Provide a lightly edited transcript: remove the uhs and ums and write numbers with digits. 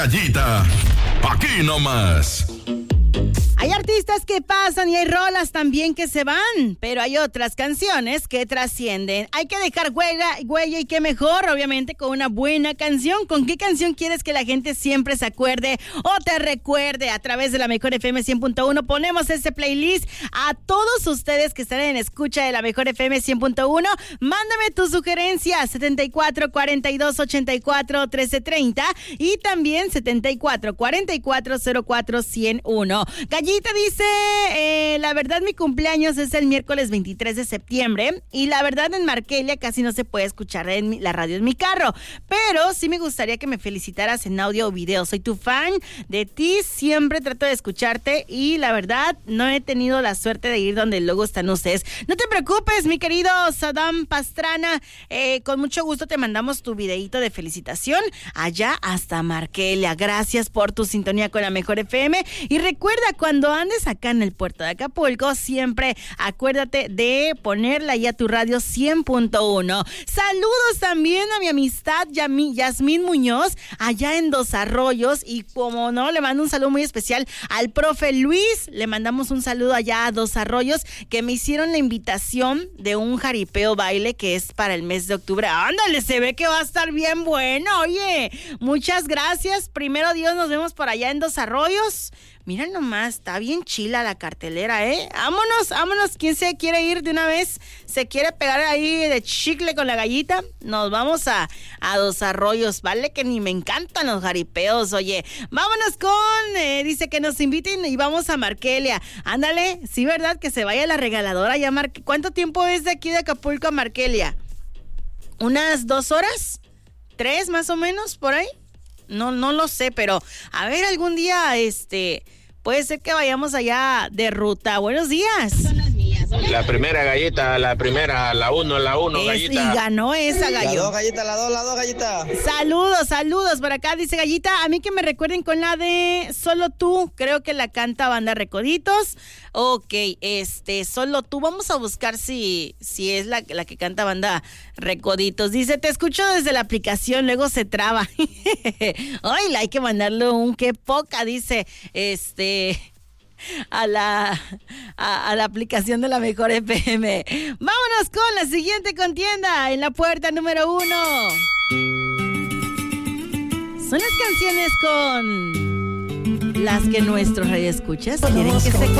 Gallita, aquí nomás. Hay artistas que pasan y hay rolas también que se van, pero hay otras canciones que trascienden. Hay que dejar huella y qué mejor, obviamente, con una buena canción. ¿Con qué canción quieres que la gente siempre se acuerde o te recuerde? A través de la Mejor FM 100.1 ponemos ese playlist a todos ustedes que están en escucha de la Mejor FM 100.1. Mándame tu sugerencia 74 42 84 13 30 y también 74 44 04 101. Gallita dice, la verdad mi cumpleaños es el miércoles 23 de septiembre y la verdad en Markelia casi no se puede escuchar en la radio en mi carro, pero sí me gustaría que me felicitaras en audio o video. Soy tu fan de ti, siempre trato de escucharte y la verdad no he tenido la suerte de ir donde luego están ustedes. No te preocupes, mi querido Sadam Pastrana, con mucho gusto te mandamos tu videíto de felicitación allá hasta Markelia. Gracias por tu sintonía con la Mejor FM y recuerda, cuando andes acá en el puerto de Acapulco, siempre acuérdate de ponerla ya a tu radio 100.1. Saludos también a mi amistad Yasmín Muñoz, allá en Dos Arroyos, y como no, le mando un saludo muy especial al profe Luis, le mandamos un saludo allá a Dos Arroyos, que me hicieron la invitación de un jaripeo baile que es para el mes de octubre. Ándale, se ve que va a estar bien bueno, oye, muchas gracias, primero Dios, nos vemos por allá en Dos Arroyos. Mira nomás, está bien chila la cartelera, ¿eh? Vámonos, ¿quién se quiere ir de una vez? ¿Se quiere pegar ahí de chicle con la gallita? Nos vamos a Dos Arroyos, ¿vale? Que ni me encantan los jaripeos, oye. Vámonos dice que nos inviten y vamos a Markelia. Ándale, sí, ¿verdad? Que se vaya la regaladora ya. ¿Cuánto tiempo es de aquí de Acapulco a Markelia? ¿Unas 2 horas? ¿3 más o menos, por ahí? No lo sé, pero a ver, algún día, puede ser que vayamos allá de ruta. Buenos días. La primera gallita, la 1, gallita. Y ganó esa, gallo. La 2, gallita. Saludos. Por acá dice Gallita, a mí que me recuerden con la de Solo Tú, creo que la canta Banda Recoditos. Ok, Solo Tú, vamos a buscar si es la que canta Banda Recoditos. Dice, te escucho desde la aplicación, luego se traba. Ay, hay que mandarle un qué poca, dice, a la aplicación de la Mejor FM. Vámonos con la siguiente contienda en la puerta número 1. Son las canciones con las que nuestros radioescuchas quieren que se